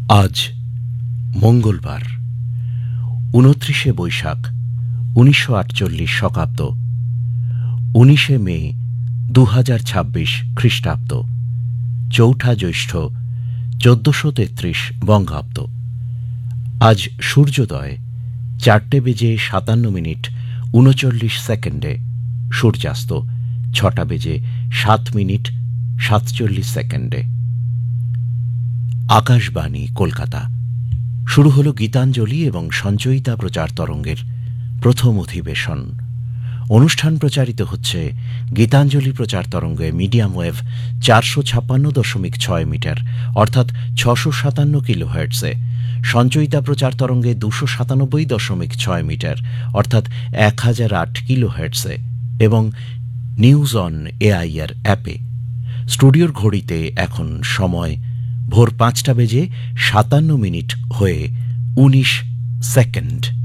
আজ মঙ্গলবার ২৯শে বৈশাখ ১৯৪৮ শকাব্দ, ১৯শে মে ২০২৬ খ্রিস্টাব্দ, চৌঠা জ্যৈষ্ঠ ১৪৩৩ বঙ্গাব্দ। আজ সূর্যোদয় ৪:৫৭:৩৯, সূর্যাস্ত ৬:০৭:৪৭। আকাশবাণী কলকাতা। শুরু হল গীতাঞ্জলি এবং সঞ্চয়িতা প্রচার তরঙ্গের প্রথম অধিবেশন। অনুষ্ঠান প্রচারিত হচ্ছে গীতাঞ্জলি প্রচার তরঙ্গে মিডিয়াম ওয়েভ ৪৫৬.৬ মিটার অর্থাৎ ৬৫৭ কিলোহার্টজে, সঞ্চয়িতা প্রচার তরঙ্গে ২৯৭.৬ মিটার অর্থাৎ ১০০৮ কিলোহার্টজে এবং নিউজ অন এআইআর অ্যাপে। স্টুডিওর ঘড়িতে এখন সময় ভোর ৫:৫৭ হয়ে ১৯ সেকেন্ড।